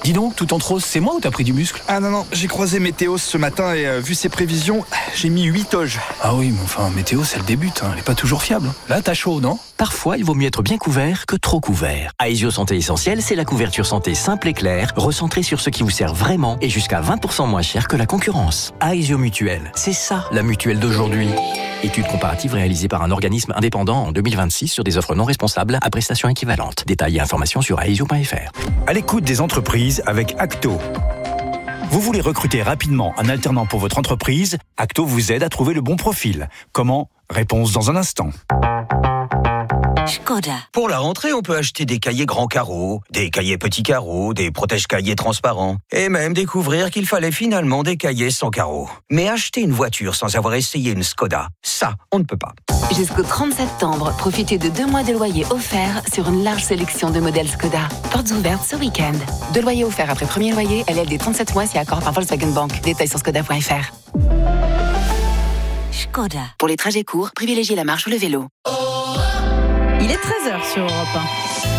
Dis donc, tout en rose, c'est moi ou t'as pris du muscle? Ah non, j'ai croisé Météos ce matin et vu ses prévisions, j'ai mis 8 oges. Ah oui, mais enfin, Météos, elle débute, elle est pas toujours fiable. Là, t'as chaud, non? Parfois, il vaut mieux être bien couvert que trop couvert. Aesio Santé Essentielle, c'est la couverture santé simple et claire, recentrée sur ce qui vous sert vraiment et jusqu'à 20% moins cher que la concurrence. Aesio Mutuelle, c'est ça, la mutuelle d'aujourd'hui. Étude comparative réalisée par un organisme indépendant en 2026 sur des offres non responsables à prestations équivalentes. Détails et informations sur aesio.fr. À l'écoute des entreprises avec Acto. Vous voulez recruter rapidement un alternant pour votre entreprise? Acto vous aide à trouver le bon profil. Comment? Réponse dans un instant. Škoda. Pour la rentrée, on peut acheter des cahiers grands carreaux, des cahiers petits carreaux, des protège-cahiers transparents, et même découvrir qu'il fallait finalement des cahiers sans carreaux. Mais acheter une voiture sans avoir essayé une Škoda, ça, on ne peut pas. Jusqu'au 30 septembre, profitez de 2 mois de loyer offerts sur une large sélection de modèles Škoda. Portes ouvertes ce week-end. 2 loyers offerts après premier loyer, LLD 37 mois si accord par Volkswagen Bank. Détails sur škoda.fr. Škoda. Pour les trajets courts, privilégiez la marche ou le vélo. Il est 13h sur Europe 1.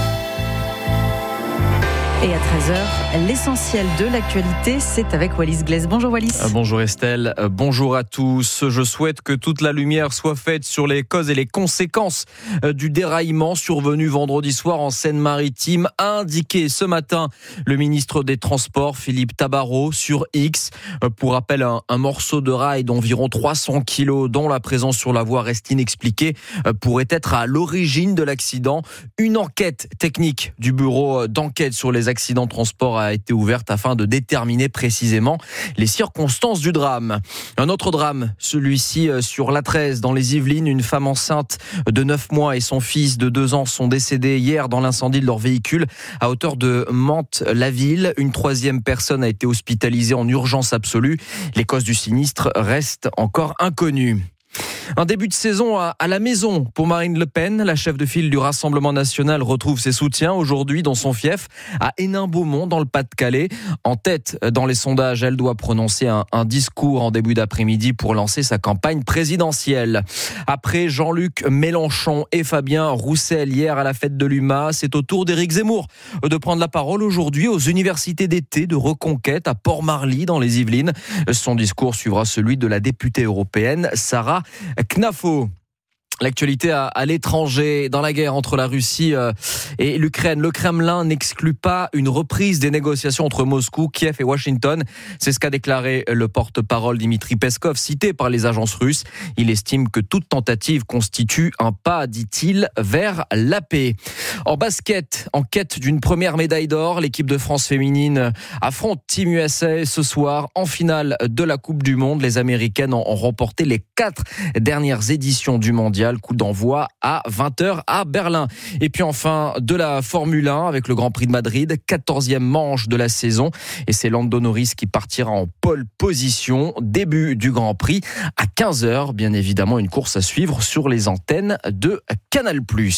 Et à 13h, l'essentiel de l'actualité, c'est avec Wallis Glaise. Bonjour Wallis. Bonjour Estelle, bonjour à tous. Je souhaite que toute la lumière soit faite sur les causes et les conséquences du déraillement survenu vendredi soir en Seine-Maritime, a indiqué ce matin le ministre des Transports, Philippe Tabarot, sur X. Pour rappel, un morceau de rail d'environ 300 kilos dont la présence sur la voie reste inexpliquée pourrait être à l'origine de l'accident. Une enquête technique du bureau d'enquête sur les accidents de transport a été ouverte afin de déterminer précisément les circonstances du drame. Un autre drame, celui-ci sur l'A13 dans les Yvelines. Une femme enceinte de 9 mois et son fils de 2 ans sont décédés hier dans l'incendie de leur véhicule à hauteur de Mantes-la-Ville. Une 3e personne a été hospitalisée en urgence absolue. Les causes du sinistre restent encore inconnues. Un début de saison à la maison pour Marine Le Pen. La chef de file du Rassemblement national retrouve ses soutiens aujourd'hui dans son fief à Hénin-Beaumont dans le Pas-de-Calais. En tête dans les sondages, elle doit prononcer un discours en début d'après-midi pour lancer sa campagne présidentielle. Après Jean-Luc Mélenchon et Fabien Roussel hier à la fête de l'UMA, c'est au tour d'Éric Zemmour de prendre la parole aujourd'hui aux universités d'été de Reconquête à Port-Marly dans les Yvelines. Son discours suivra celui de la députée européenne Sarah Knafo. L'actualité à l'étranger, dans la guerre entre la Russie et l'Ukraine. Le Kremlin n'exclut pas une reprise des négociations entre Moscou, Kiev et Washington. C'est ce qu'a déclaré le porte-parole Dmitri Peskov, cité par les agences russes. Il estime que toute tentative constitue un pas, dit-il, vers la paix. En basket, en quête d'une première médaille d'or, l'équipe de France féminine affronte Team USA ce soir en finale de la Coupe du Monde. Les Américaines ont remporté les 4 dernières éditions du mondial. Coup d'envoi à 20h à Berlin. Et puis enfin, de la Formule 1 avec le Grand Prix de Madrid, 14e manche de la saison. Et c'est Lando Norris qui partira en pole position. Début du Grand Prix à 15h. Bien évidemment, une course à suivre sur les antennes de Canal+.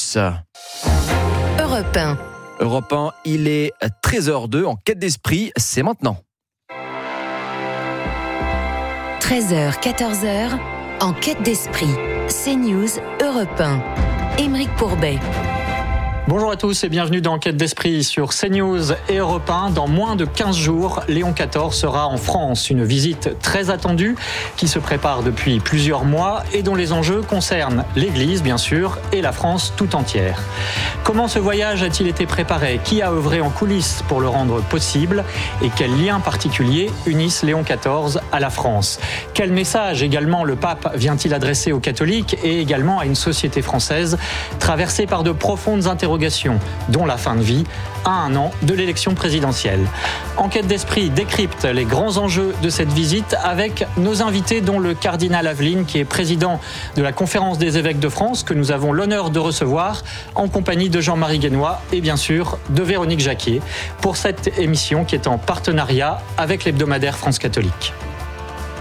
Europe 1. Europe 1, il est 13h02 en quête d'esprit. C'est maintenant. 13h, 14h, en quête d'esprit. CNews, Europe 1. Aymeric Pourbet. Bonjour à tous et bienvenue dans Enquête d'Esprit sur CNews et Europe 1. Dans moins de 15 jours, Léon XIV sera en France. Une visite très attendue qui se prépare depuis plusieurs mois et dont les enjeux concernent l'Église, bien sûr, et la France tout entière. Comment ce voyage a-t-il été préparé? Qui a œuvré en coulisses pour le rendre possible? Et quels liens particuliers unissent Léon XIV à la France? Quel message également le pape vient-il adresser aux catholiques et également à une société française traversée par de profondes interrogations, dont la fin de vie, à 1 an de l'élection présidentielle. Enquête d'Esprit décrypte les grands enjeux de cette visite avec nos invités, dont le cardinal Aveline, qui est président de la Conférence des évêques de France, que nous avons l'honneur de recevoir en compagnie de Jean-Marie Guénois et bien sûr de Véronique Jacquier pour cette émission qui est en partenariat avec l'hebdomadaire France Catholique.